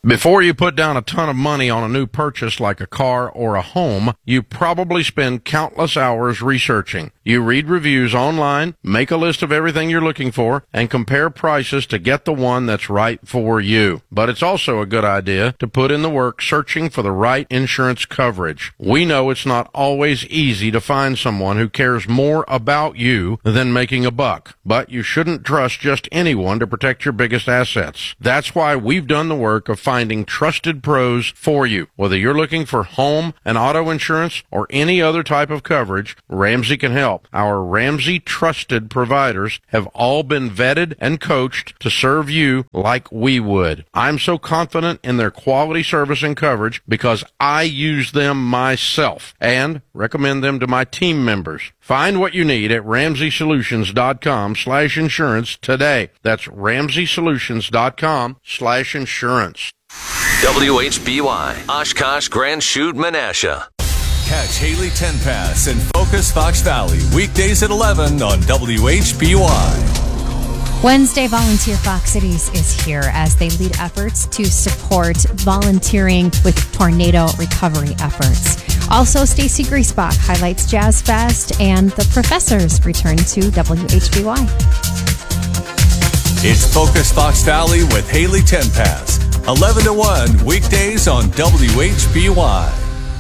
Before you put down a ton of money on a new purchase like a car or a home, you probably spend countless hours researching. You read reviews online, make a list of everything you're looking for, and compare prices to get the one that's right for you. But it's also a good idea to put in the work searching for the right insurance coverage. We know it's not always easy to find someone who cares more about you than making a buck, but you shouldn't trust just anyone to protect your biggest assets. That's why we've done the work of finding trusted pros for you. Whether you're looking for home and auto insurance or any other type of coverage, Ramsey can help. Our Ramsey trusted providers have all been vetted and coached to serve you like we would. I'm so confident in their quality service and coverage because I use them myself and recommend them to my team members. Find what you need at RamseySolutions.com/insurance today. That's RamseySolutions.com/insurance. WHBY, Oshkosh, Grand Chute, Menasha. Catch Haley Tenpass and Focus Fox Valley weekdays at 11 on WHBY. Wednesday Volunteer Fox Cities is here as they lead efforts to support volunteering with tornado recovery efforts. Also, Stacy Griesbach highlights Jazz Fest, and the professors return to WHBY. It's Focus Fox Valley with Haley Tenpass, 11 to 1 weekdays on WHBY.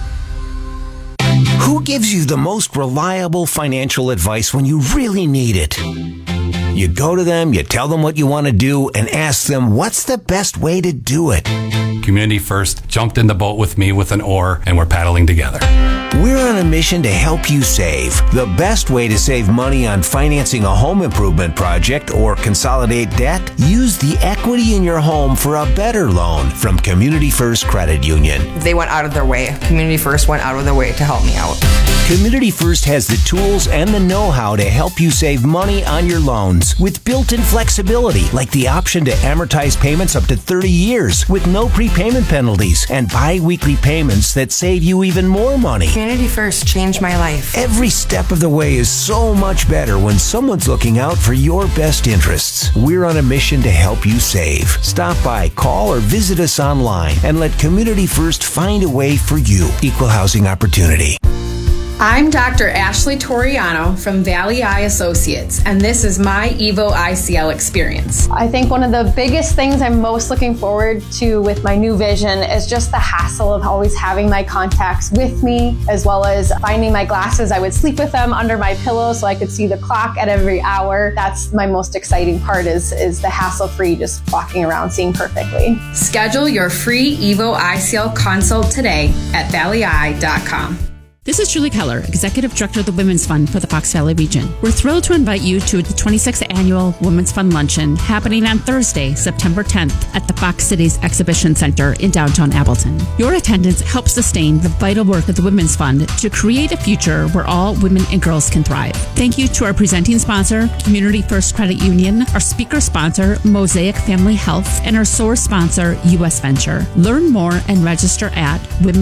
Who gives you the most reliable financial advice when you really need it? You go to them, you tell them what you want to do, and ask them what's the best way to do it. Community First jumped in the boat with me with an oar, and we're paddling together. We're on a mission to help you save. The best way to save money on financing a home improvement project or consolidate debt? Use the equity in your home for a better loan from Community First Credit Union. They went out of their way. Community First went out of their way to help me out. Community First has the tools and the know-how to help you save money on your loans with built-in flexibility, like the option to amortize payments up to 30 years with no prepayment penalties and bi-weekly payments that save you even more money. Community First changed my life. Every step of the way is so much better when someone's looking out for your best interests. We're on a mission to help you save. Stop by, call, or visit us online and let Community First find a way for you. Equal housing opportunity. I'm Dr. Ashley Toriano from Valley Eye Associates, and this is my Evo ICL experience. I think one of the biggest things I'm most looking forward to with my new vision is just the hassle of always having my contacts with me, as well as finding my glasses. I would sleep with them under my pillow so I could see the clock at every hour. That's my most exciting part is the hassle-free, just walking around seeing perfectly. Schedule your free Evo ICL consult today at valleyeye.com. This is Julie Keller, Executive Director of the Women's Fund for the Fox Valley region. We're thrilled to invite you to the 26th Annual Women's Fund Luncheon happening on Thursday, September 10th at the Fox Cities Exhibition Center in downtown Appleton. Your attendance helps sustain the vital work of the Women's Fund to create a future where all women and girls can thrive. Thank you to our presenting sponsor, Community First Credit Union, our speaker sponsor, Mosaic Family Health, and our source sponsor, U.S. Venture. Learn more and register at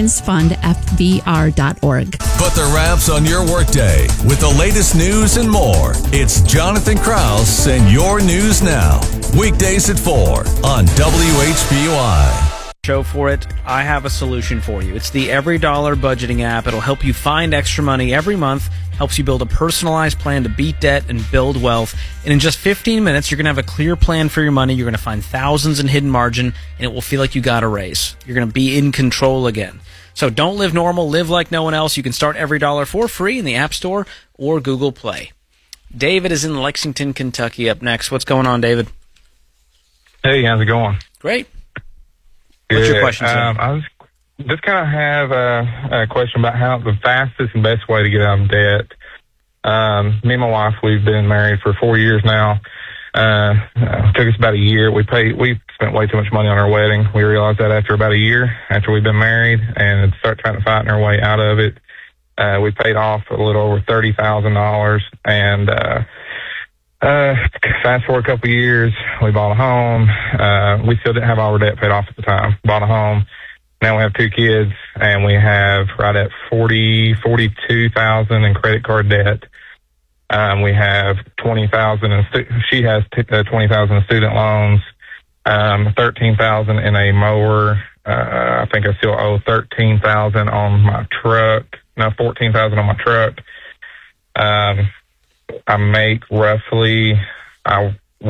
womensfundfvr.org. Put the wraps on your workday with the latest news and more. It's Jonathan Krause and your News Now. Weekdays at 4 on WHBY. Show for it. I have a solution for you. It's the Every Dollar Budgeting app. It'll help you find extra money every month, helps you build a personalized plan to beat debt and build wealth. And in just 15 minutes, you're going to have a clear plan for your money. You're going to find thousands in hidden margin, and it will feel like you got a raise. You're going to be in control again. So don't live normal, live like no one else. You can start Every Dollar for free in the App Store or Google Play. David is in Lexington, Kentucky up next. What's going on, David? Hey, how's it going? Great. What's your question, sir? I was just kind of have a question about how the fastest and best way to get out of debt. Me and my wife, we've been married for 4 years now. It took us about a year. We spent way too much money on our wedding. We realized that after about a year, after we've been married, and start trying to fight our way out of it. We paid off a little over $30,000, and fast forward a couple of years, we bought a home. We still didn't have all our debt paid off at the time. Bought a home. Now we have 2 kids, and we have right at $42,000 in credit card debt. We have $20,000 she has $20,000 in student loans. $13,000 in a mower. I think I still owe $13,000 on my truck. No, $14,000 on my truck. I make roughly, I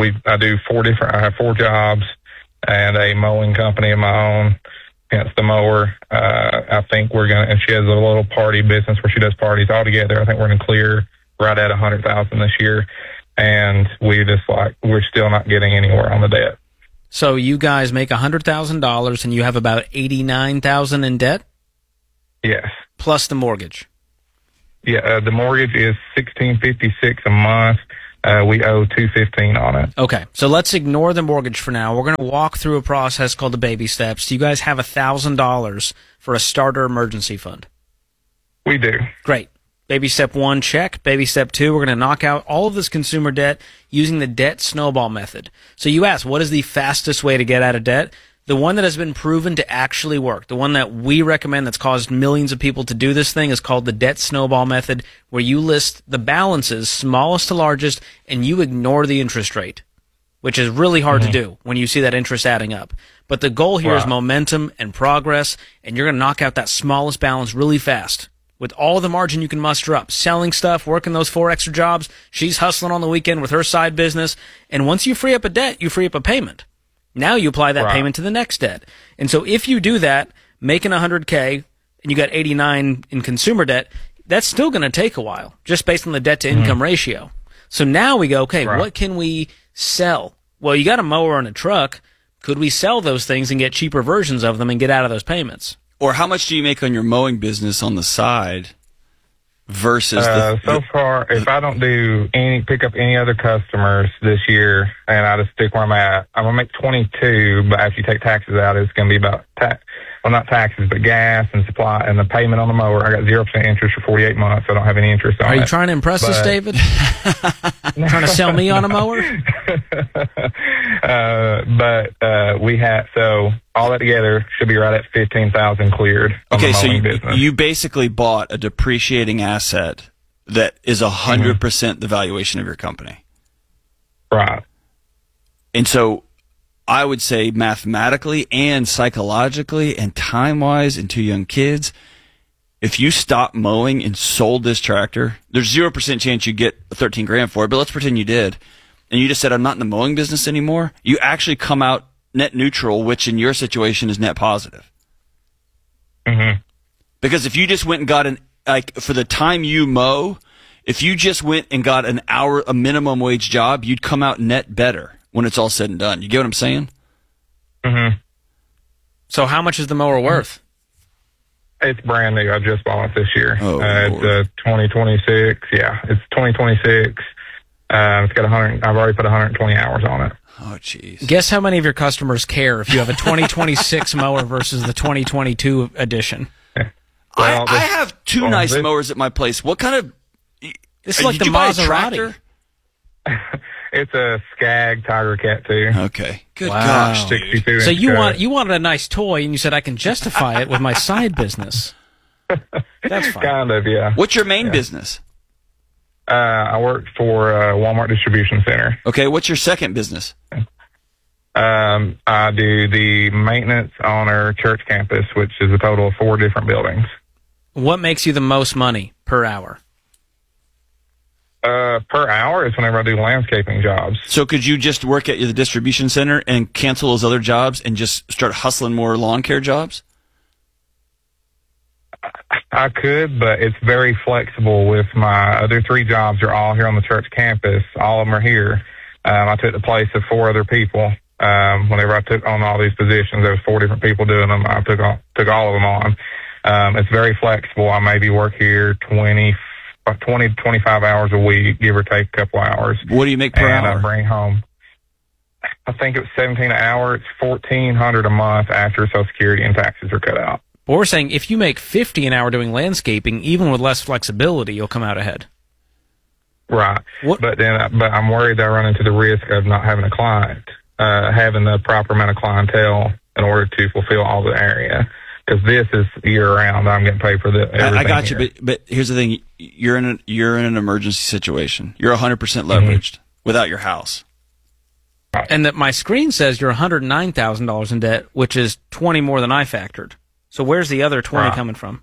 have 4 jobs and a mowing company of my own, hence the mower. I think and she has a little party business where she does parties all together. I think we're going to clear right at $100,000 this year. And we're still not getting anywhere on the debt. So you guys make $100,000 and you have about $89,000 in debt? Yes. Plus the mortgage. Yeah, the mortgage is $1,656 a month. We owe $215 on it. Okay, so let's ignore the mortgage for now. We're going to walk through a process called the baby steps. Do you guys have $1,000 for a starter emergency fund? We do. Great. Baby step 1, check. Baby step 2, we're going to knock out all of this consumer debt using the debt snowball method. So you ask, what is the fastest way to get out of debt? The one that has been proven to actually work, the one that we recommend that's caused millions of people to do this thing, is called the debt snowball method, where you list the balances, smallest to largest, and you ignore the interest rate, which is really hard to do when you see that interest adding up. But the goal here is momentum and progress, and you're going to knock out that smallest balance really fast with all the margin you can muster up, selling stuff, working those 4 extra jobs. She's hustling on the weekend with her side business. And once you free up a debt, you free up a payment. Now you apply that payment to the next debt. And so if you do that, making $100K, and you got 89 in consumer debt, that's still going to take a while, just based on the debt to income ratio. So now we go, okay, what can we sell? Well, you got a mower and a truck. Could we sell those things and get cheaper versions of them and get out of those payments? Or how much do you make on your mowing business on the side versus so far, if I don't pick up any other customers this year and I just stick where I'm at, I'm going to make 22, but if you take taxes out, it's going to be about not taxes, but gas and supply and the payment on the mower. I got 0% interest for 48 months. So I don't have any interest on it. Are you trying to impress us, David? Trying to sell me on a mower? We have, so all that together should be right at $15,000 cleared. Okay, so you basically bought a depreciating asset that is 100% the valuation of your company. Right. And so I would say mathematically and psychologically and time-wise and 2 young kids, if you stop mowing and sold this tractor, there's 0% chance you get $13,000 for it, but let's pretend you did. And you just said, I'm not in the mowing business anymore. You actually come out net neutral, which in your situation is net positive. Mm-hmm. Because if you just went and got for the time you mow, if you just went and got a minimum wage job, you'd come out net better when it's all said and done. You get what I'm saying? Mm-hmm. So how much is the mower worth? It's brand new. I just bought it this year. It's 2026. Yeah, it's 2026. It's got I've already put 120 hours on it. Oh, jeez. Guess how many of your customers care if you have a 2026 mower versus the 2022 edition? Well, I have 2 nice mowers at my place. What kind of... It's like the Maserati. It's a Skag Tiger Cat 2. Okay. Good gosh. 62 so you wanted a nice toy, and you said I can justify it with my side business. That's fine. Kind of, yeah. What's your main business? I work for Walmart Distribution Center. Okay. What's your second business? I do the maintenance on our church campus, which is a total of 4 different buildings. What makes you the most money per hour? Per hour is whenever I do landscaping jobs. So could you just work at the distribution center and cancel those other jobs and just start hustling more lawn care jobs? I could, but it's very flexible with my other 3 jobs are all here on the church campus. All of them are here. I took the place of 4 other people. Whenever I took on all these positions, there was 4 different people doing them. I took all of them on. It's very flexible. I maybe work here 20 to 25 hours a week, give or take a couple hours. What do you make per hour? And I bring home, I think it was $17 an hour. It's $1,400 a month after Social Security and taxes are cut out. But we're saying if you make $50 an hour doing landscaping, even with less flexibility, you'll come out ahead. Right. But I'm worried that I run into the risk of not having a client, having the proper amount of clientele in order to fulfill all the area. Because this is year round, I'm getting paid for everything. I got you, but here's the thing: you're in an emergency situation. You're 100% leveraged without your house. And that my screen says you're $109,000 in debt, which is 20 more than I factored. So where's the other 20 coming from?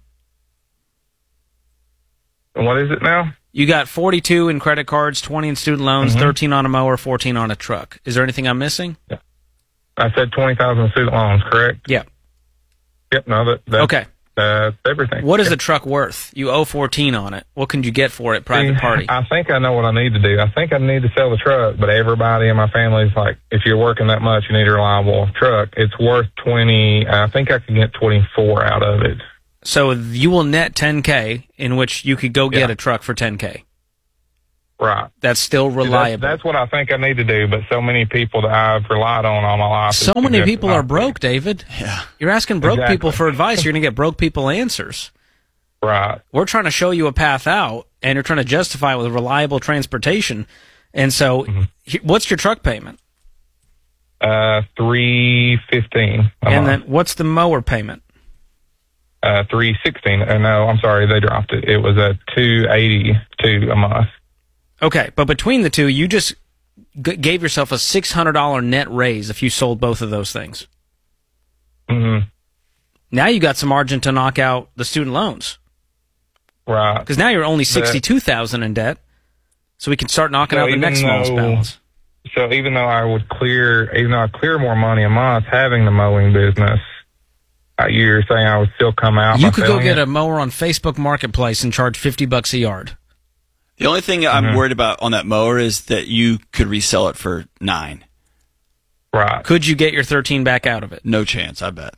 And what is it now? You got 42 in credit cards, 20 in student loans, 13 on a mower, 14 on a truck. Is there anything I'm missing? Yeah. I said 20,000 student loans, correct? Yeah. Yep. No, that's okay. That's everything. What is the truck worth? You owe 14 on it. What can you get for it, private party? I think I know what I need to do. I think I need to sell the truck, but everybody in my family is like, if you're working that much, you need a reliable truck. It's worth 20. I think I can get 24 out of it. So you will net 10K, in which you could go get a truck for 10K. Right. That's still reliable. That's what I think I need to do, but so many people that I've relied on all my life. So many people are broke, David. Yeah. You're asking broke people for advice. You're going to get broke people answers. Right. We're trying to show you a path out, and you're trying to justify it with reliable transportation. And so, what's your truck payment? $315. And then what's the mower payment? $316. No, I'm sorry, they dropped it. It was $282 a month. Okay, but between the two, you just gave yourself a $600 net raise if you sold both of those things. Mm-hmm. Now you got some margin to knock out the student loans. Right. Because now you're only $62,000 in debt, so we can start knocking out the next smallest balance. So even though I clear more money a month having the mowing business, you're saying I would still come out. You could go get a mower on Facebook Marketplace and charge $50 a yard. The only thing I'm worried about on that mower is that you could resell it for $9. Right. Could you get your 13 back out of it? No chance, I bet.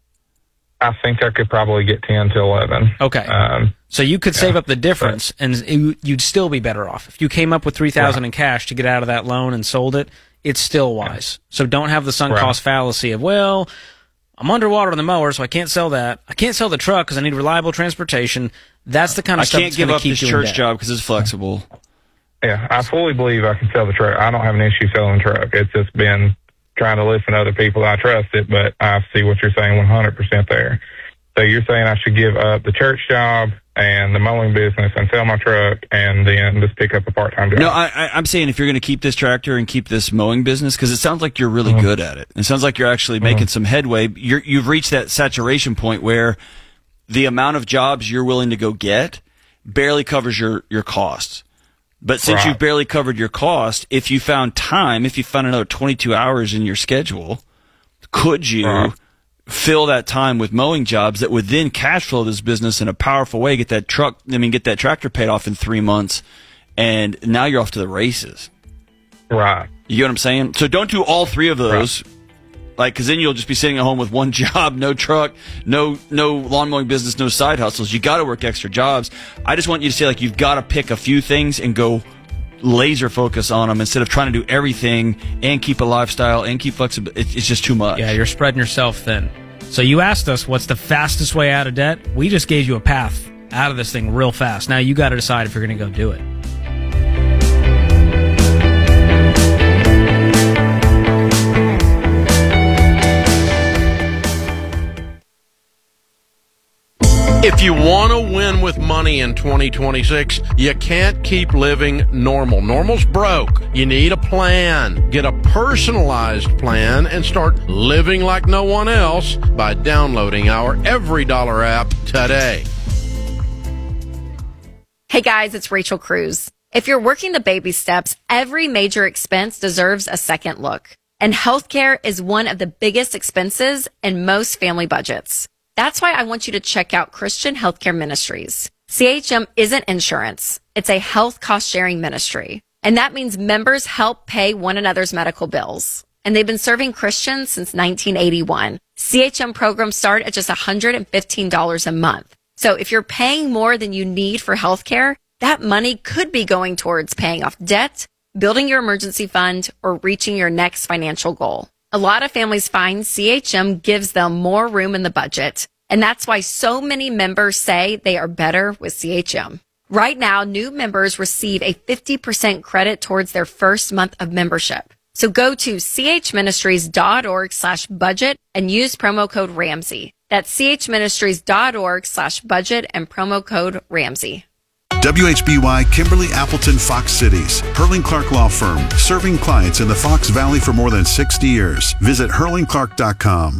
I think I could probably get 10 to 11. Okay. So you could save up the difference, and you'd still be better off. If you came up with $3,000 in cash to get out of that loan and sold it, it's still wise. So don't have the sunk cost fallacy of, well, I'm underwater on the mower, so I can't sell that. I can't sell the truck because I need reliable transportation. That's the kind of stuff that's going to keep you in debt. I can't give up this church job because it's flexible. Yeah, I fully believe I can sell the truck. I don't have an issue selling the truck. It's just been trying to listen to other people. I trust it, but I see what you're saying 100% there. So you're saying I should give up the church job and the mowing business and sell my truck and then just pick up a part-time job? No, I'm saying if you're going to keep this tractor and keep this mowing business, because it sounds like you're really good at it. It sounds like you're actually making some headway. You've reached that saturation point where the amount of jobs you're willing to go get barely covers your costs. But since you've barely covered your cost, if you found time, if you found another 22 hours in your schedule, could you fill that time with mowing jobs that would then cash flow this business in a powerful way, get that tractor paid off in 3 months, and now you're off to the races. Right. You get what I'm saying? So don't do all three of those. Like, because then you'll just be sitting at home with one job, no truck, no lawn mowing business, no side hustles. You got to work extra jobs. I just want you to say, like, you've got to pick a few things and go laser focus on them instead of trying to do everything and keep a lifestyle and keep flexible. It's just too much. Yeah, you're spreading yourself thin. So you asked us what's the fastest way out of debt. We just gave you a path out of this thing real fast. Now you got to decide if you're going to go do it. If you want to win with money in 2026, you can't keep living normal. Normal's broke. You need a plan. Get a personalized plan and start living like no one else by downloading our Every Dollar app today. Hey guys, it's Rachel Cruz. If you're working the baby steps, every major expense deserves a second look. And healthcare is one of the biggest expenses in most family budgets. That's why I want you to check out Christian Healthcare Ministries. CHM isn't insurance. It's a health cost-sharing ministry. And that means members help pay one another's medical bills. And they've been serving Christians since 1981. CHM programs start at just $115 a month. So if you're paying more than you need for healthcare, that money could be going towards paying off debt, building your emergency fund, or reaching your next financial goal. A lot of families find CHM gives them more room in the budget, and that's why so many members say they are better with CHM. Right now, new members receive a 50% credit towards their first month of membership. So go to chministries.org/budget and use promo code Ramsey. That's chministries.org/budget and promo code Ramsey. WHBY Kimberly Appleton Fox Cities. Hurling Clark Law Firm, serving clients in the Fox Valley for more than 60 years. Visit hurlingclark.com.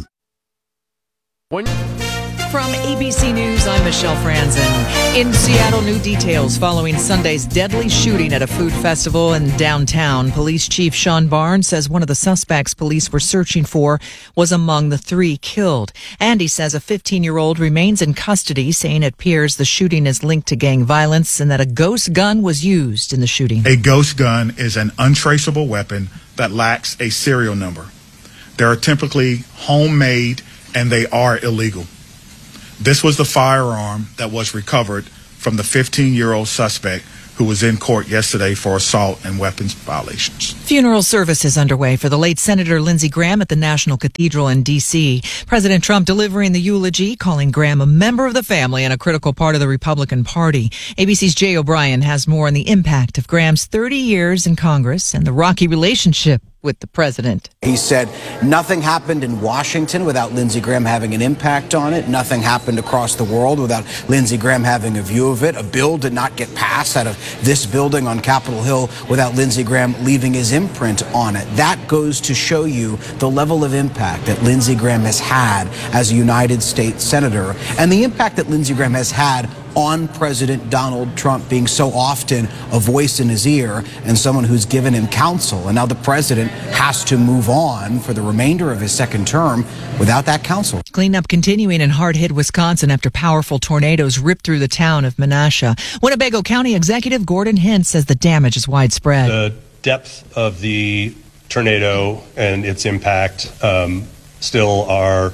From ABC News, I'm Michelle Franzen. In Seattle, new details following Sunday's deadly shooting at a food festival in downtown. Police Chief Sean Barnes says one of the suspects police were searching for was among the 3 killed. And he says a 15-year-old remains in custody, saying it appears the shooting is linked to gang violence and that a ghost gun was used in the shooting. A ghost gun is an untraceable weapon that lacks a serial number. They are typically homemade and they are illegal. This was the firearm that was recovered from the 15-year-old suspect who was in court yesterday for assault and weapons violations. Funeral services underway for the late Senator Lindsey Graham at the National Cathedral in D.C. President Trump delivering the eulogy, calling Graham a member of the family and a critical part of the Republican Party. ABC's Jay O'Brien has more on the impact of Graham's 30 years in Congress and the rocky relationship with the president. He said nothing happened in Washington without Lindsey Graham having an impact on it. Nothing happened across the world without Lindsey Graham having a view of it. A bill did not get passed out of this building on Capitol Hill without Lindsey Graham leaving his imprint on it. That goes to show you the level of impact that Lindsey Graham has had as a United States Senator and the impact that Lindsey Graham has had on President Donald Trump, being so often a voice in his ear and someone who's given him counsel. And now the president has to move on for the remainder of his second term without that counsel. Cleanup continuing in hard-hit Wisconsin after powerful tornadoes ripped through the town of Menasha. Winnebago County Executive Gordon Hint says the damage is widespread. The depth of the tornado and its impact still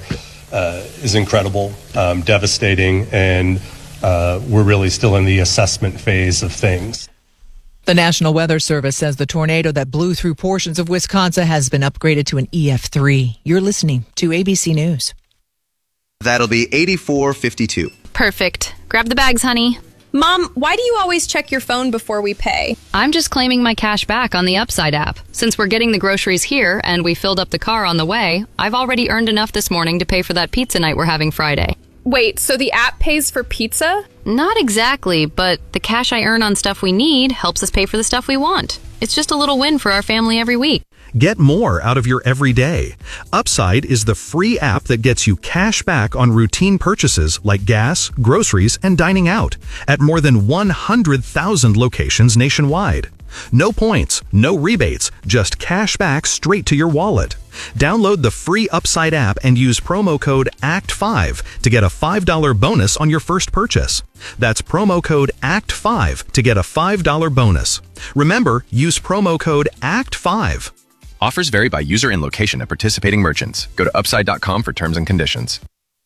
is incredible, devastating, and we're really still in the assessment phase of things. The National Weather Service says the tornado that blew through portions of Wisconsin has been upgraded to an EF3. You're listening to ABC News. That'll be 8452. Perfect. Grab the bags, honey. Mom, why do you always check your phone before we pay? I'm just claiming my cash back on the Upside app. Since we're getting the groceries here and we filled up the car on the way, I've already earned enough this morning to pay for that pizza night we're having Friday. Wait, so the app pays for pizza? Not exactly, but the cash I earn on stuff we need helps us pay for the stuff we want. It's just a little win for our family every week. Get more out of your everyday. Upside is the free app that gets you cash back on routine purchases like gas, groceries, and dining out at more than 100,000 locations nationwide. No points, no rebates, just cash back straight to your wallet. Download the free Upside app and use promo code ACT5 to get a $5 bonus on your first purchase. That's promo code ACT5 to get a $5 bonus. Remember, use promo code ACT5. Offers vary by user and location at participating merchants. Go to upside.com for terms and conditions.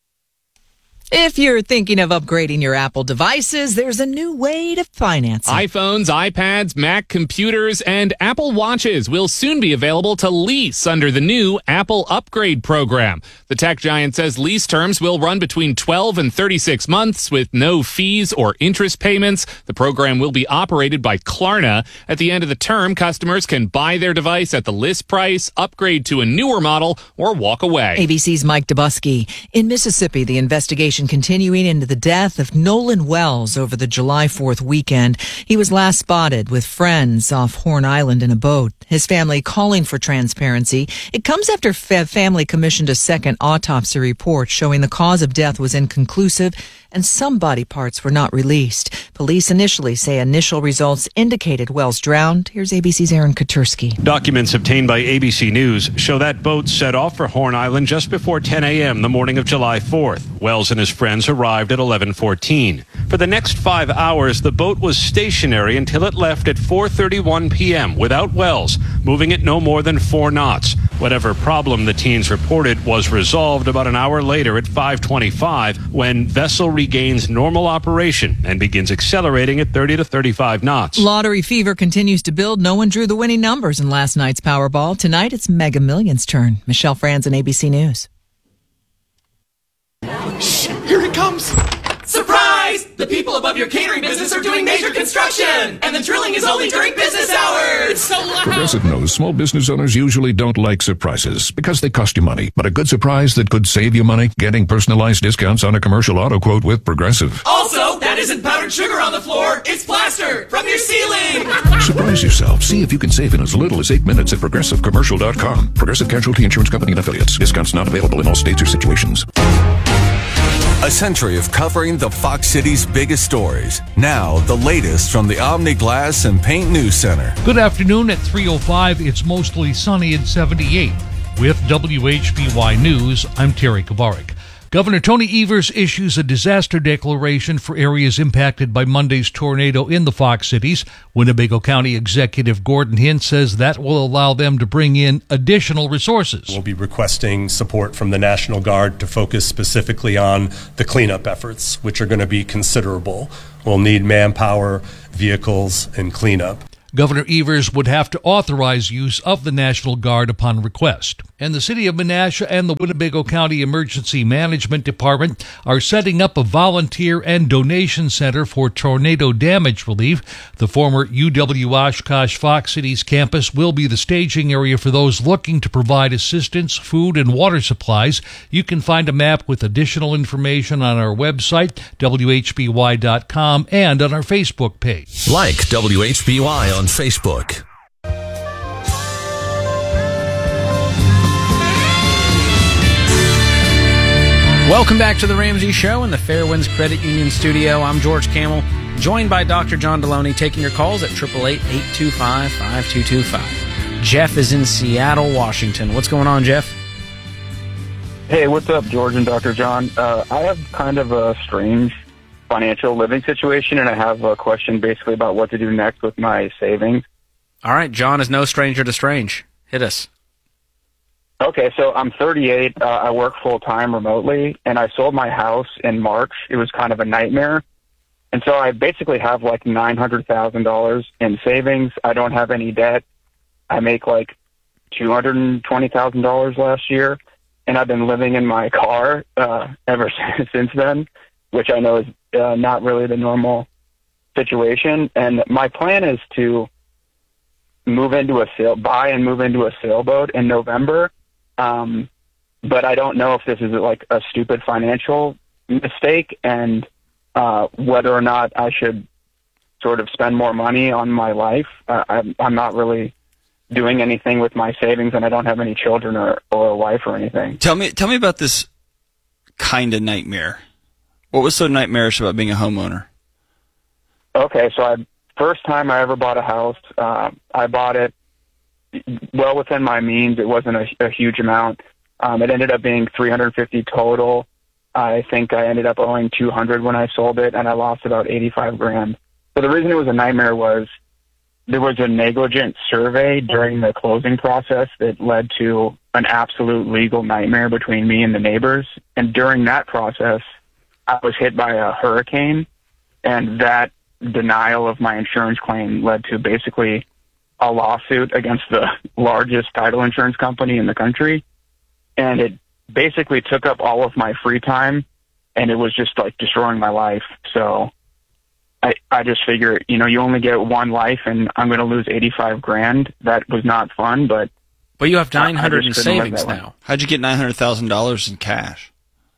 If you're thinking of upgrading your Apple devices, there's a new way to finance it. iPhones, iPads, Mac computers, and Apple Watches will soon be available to lease under the new Apple Upgrade program. The tech giant says lease terms will run between 12 and 36 months with no fees or interest payments. The program will be operated by Klarna. At the end of the term, customers can buy their device at the list price, upgrade to a newer model, or walk away. ABC's Mike Dubusky. In Mississippi, the investigation continuing into the death of Nolan Wells over the July 4th weekend. He was last spotted with friends off Horn Island in a boat. His family calling for transparency. It comes after family commissioned a second autopsy report showing the cause of death was inconclusive and some body parts were not released. Police initially say initial results indicated Wells drowned. Here's ABC's Aaron Katursky. Documents obtained by ABC News show that boat set off for Horn Island just before 10 a.m. the morning of July 4th. Wells and his friends arrived at 11:14. For the next 5 hours, the boat was stationary until it left at 4:31 p.m. without Wells, moving at no more than 4 knots. Whatever problem the teens reported was resolved about an hour later at 5:25 when vessel regains normal operation and begins accelerating at 30 to 35 knots. Lottery fever continues to build. No one drew the winning numbers in last night's Powerball. Tonight, it's Mega Millions' turn. Michelle Franzen, ABC News. Shh, here it comes. Surprise! The people above your catering business are doing major construction, and the drilling is only during business hours. It's so loud. Progressive knows small business owners usually don't like surprises because they cost you money. But a good surprise that could save you money? Getting personalized discounts on a commercial auto quote with Progressive. Also, that isn't powdered sugar on the floor. It's plaster from your ceiling. Surprise yourself. See if you can save in as little as 8 minutes at ProgressiveCommercial.com. Progressive Casualty Insurance Company and Affiliates. Discounts not available in all states or situations. A century of covering the Fox City's biggest stories. Now, the latest from the Omni Glass and Paint News Center. Good afternoon. At 3:05, it's mostly sunny and 78. With WHBY News, I'm Terry Kovarik. Governor Tony Evers issues a disaster declaration for areas impacted by Monday's tornado in the Fox Cities. Winnebago County Executive Gordon Hint says that will allow them to bring in additional resources. We'll be requesting support from the National Guard to focus specifically on the cleanup efforts, which are going to be considerable. We'll need manpower, vehicles, and cleanup. Governor Evers would have to authorize use of the National Guard upon request. And the City of Menasha and the Winnebago County Emergency Management Department are setting up a volunteer and donation center for tornado damage relief. The former UW Oshkosh Fox Cities campus will be the staging area for those looking to provide assistance, food, and water supplies. You can find a map with additional information on our website, WHBY.com, and on our Facebook page. Like WHBY on Facebook. Welcome back to the Ramsey Show in the Fairwinds Credit Union studio. I'm George Camel, joined by Dr. John Deloney, taking your calls at 888-825-5225. Jeff is in Seattle, Washington. What's going on, Jeff? Hey, what's up, George and Dr. John? I have kind of a strange financial living situation, and I have a question basically about what to do next with my savings. All right, John is no stranger to strange. Hit us. Okay, so I'm 38. I work full-time remotely, and I sold my house in March. It was kind of a nightmare. And so I basically have like $900,000 in savings. I don't have any debt. I make like $220,000 last year, and I've been living in my car ever since then, which I know is not really the normal situation. And my plan is to buy and move into a sailboat in November. But I don't know if this is like a stupid financial mistake and whether or not I should sort of spend more money on my life. I'm not really doing anything with my savings, and I don't have any children or a wife or anything. Tell me about this kind of nightmare. What was so nightmarish about being a homeowner? Okay, so first time I ever bought a house, I bought it well within my means. It wasn't a huge amount. It ended up being $350 total. I think I ended up owing $200 when I sold it, and I lost about $85,000. So the reason it was a nightmare was there was a negligent survey during the closing process that led to an absolute legal nightmare between me and the neighbors. And during that process, I was hit by a hurricane, and that denial of my insurance claim led to basically a lawsuit against the largest title insurance company in the country. And it basically took up all of my free time, and it was just like destroying my life. So I just figure, you only get one life, and I'm going to lose $85,000. That was not fun, but you have $900 in savings now. How'd you get $900,000 in cash?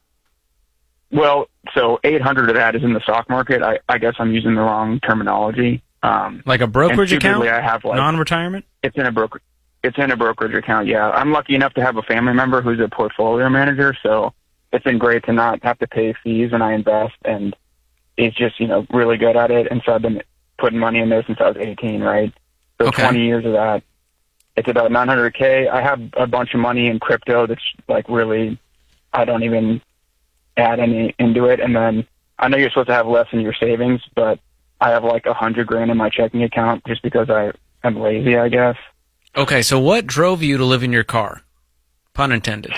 Well, so $800 of that is in the stock market. I guess I'm using the wrong terminology. Like a brokerage account? I have non-retirement? It's in a brokerage account. Yeah, I'm lucky enough to have a family member who's a portfolio manager, so it's been great to not have to pay fees when I invest, and he's just really good at it. And so I've been putting money in there since I was 18, right? So Okay. 20 years of that. It's about $900K. I have a bunch of money in crypto that's like really, I don't even add any into it. And then I know you're supposed to have less in your savings, but I have like $100,000 in my checking account just because I'm lazy, I guess. Okay, so what drove you to live in your car? Pun intended.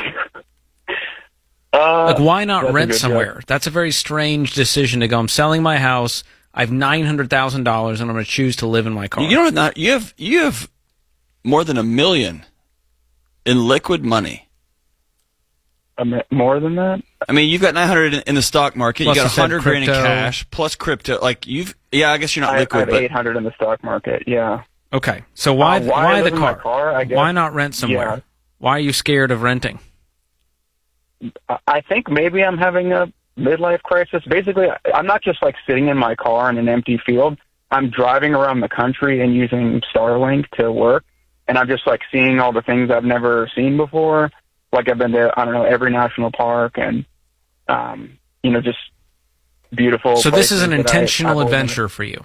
Like, why not rent somewhere? Job. That's a very strange decision to go, I'm selling my house, I have $900,000, and I'm going to choose to live in my car. You have more than $1 million in liquid money. More than that? I mean, you've got 900 in the stock market. Plus You got 100 grand in crypto. cash plus crypto. Like I guess you're not I liquid, have but 800 in the stock market. Yeah. Okay, so why I the live in my car? I guess. Why not rent somewhere? Yeah. Why are you scared of renting? I think maybe I'm having a midlife crisis. Basically, I'm not just like sitting in my car in an empty field. I'm driving around the country and using Starlink to work, and I'm just like seeing all the things I've never seen before. Like I've been to, I don't know, every national park and, just beautiful. So this is an places that intentional I've adventure for you.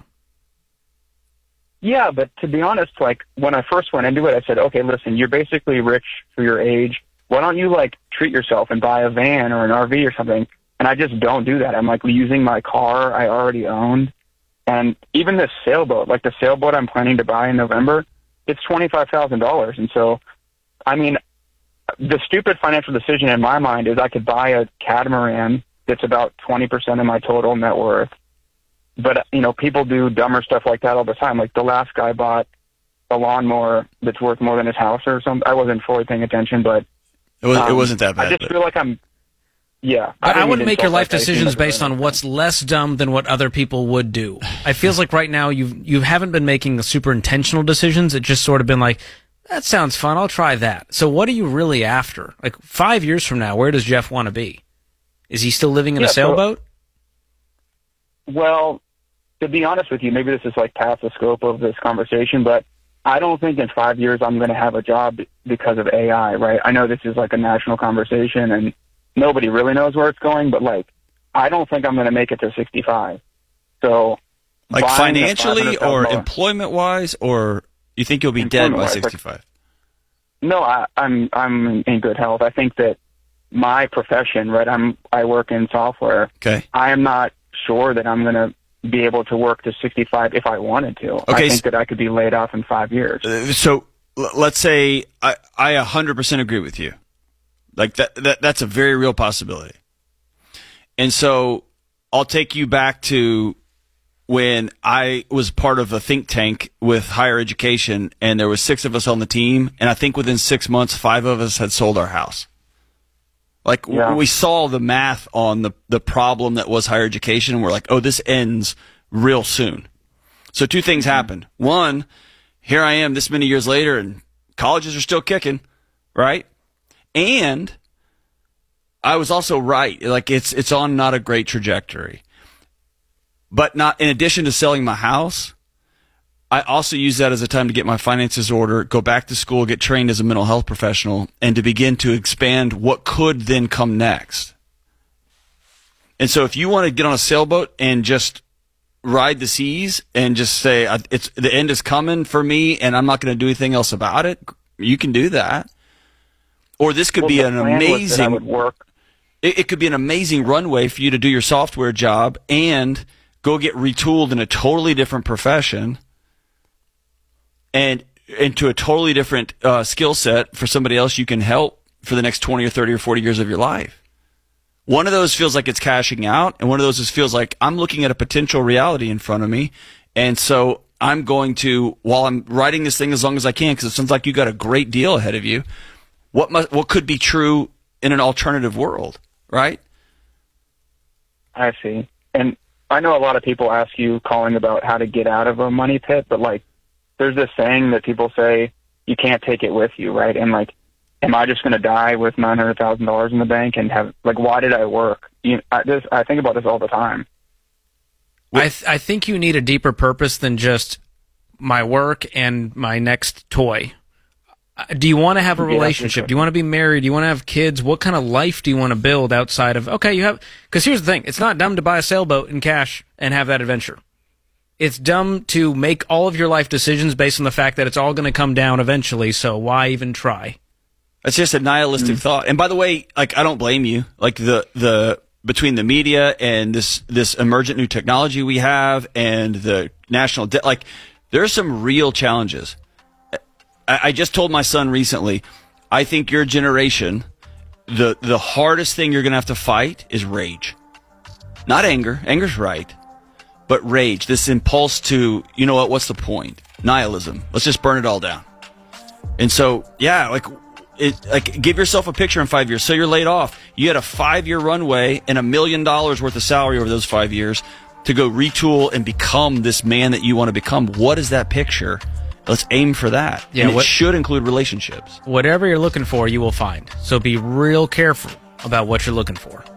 Yeah, but to be honest, like when I first went into it, I said, okay, listen, you're basically rich for your age. Why don't you like treat yourself and buy a van or an RV or something? And I just don't do that. I'm like using my car I already owned. And even this sailboat, like the sailboat I'm planning to buy in November, it's $25,000. And so, I mean, the stupid financial decision in my mind is I could buy a catamaran that's about 20% of my total net worth. But, people do dumber stuff like that all the time. Like the last guy bought a lawnmower that's worth more than his house or something. I wasn't fully paying attention, but it wasn't that bad. I just feel like yeah. But I wouldn't make your life decisions based on what's less dumb than what other people would do. I feels like right now you haven't been making the super intentional decisions. It's just sort of been like, that sounds fun. I'll try that. So what are you really after? Like 5 years from now, where does Jeff want to be? Is he still living in a sailboat? Well, to be honest with you, maybe this is like past the scope of this conversation, but I don't think in 5 years I'm going to have a job because of AI, right? I know this is like a national conversation and nobody really knows where it's going, but like, I don't think I'm going to make it to 65. So, like financially or employment wise, or you think you'll be dead by 65? No, I'm in good health. I think that my profession, right? I work in software. Okay. I am not sure that I'm going to be able to work to 65 if I wanted to. Okay, I think that I could be laid off in 5 years. So let's say I 100% agree with you. Like that's a very real possibility. And so I'll take you back to when I was part of a think tank with higher education, and there was 6 of us on the team, and I think within 6 months, 5 of us had sold our house. Like, we saw the math on the problem that was higher education, and we're like, oh, this ends real soon. So 2 things happened. One, here I am this many years later, and colleges are still kicking, right? And I was also right. Like, it's on not a great trajectory. But not in addition to selling my house, I also use that as a time to get my finances in order, go back to school, get trained as a mental health professional, and to begin to expand what could then come next. And so if you want to get on a sailboat and just ride the seas and just say, the end is coming for me and I'm not going to do anything else about it, you can do that. Or this could be an amazing it could be an amazing runway for you to do your software job and go get retooled in a totally different profession and into a totally different skill set for somebody else you can help for the next 20 or 30 or 40 years of your life. One of those feels like it's cashing out, and one of those feels like I'm looking at a potential reality in front of me, and so I'm going to, while I'm writing this thing as long as I can, because it sounds like you got a great deal ahead of you, what could be true in an alternative world, right? I see. And I know a lot of people ask you calling about how to get out of a money pit, but like, there's this saying that people say you can't take it with you, right? And like, am I just going to die with $900,000 in the bank and have, like, why did I work? I think about this all the time. I think you need a deeper purpose than just my work and my next toy. Do you want to have a relationship? Sure. Do you want to be married? Do you want to have kids? What kind of life do you want to build outside of, because here's the thing. It's not dumb to buy a sailboat in cash and have that adventure. It's dumb to make all of your life decisions based on the fact that it's all going to come down eventually, so why even try? It's just a nihilistic thought. And by the way, like, I don't blame you. Like, the between the media and this emergent new technology we have and the national debt, like, there are some real challenges. I just told my son recently, I think your generation, the hardest thing you're going to have to fight is rage. Not anger. Anger's right. But rage, this impulse to, you know what's the point? Nihilism. Let's just burn it all down. And so, yeah, like, give yourself a picture in 5 years. So you're laid off. You had a 5-year runway and $1 million worth of salary over those 5 years to go retool and become this man that you want to become. What is that picture? Let's aim for that. Yeah, and it should include relationships. Whatever you're looking for, you will find. So be real careful about what you're looking for.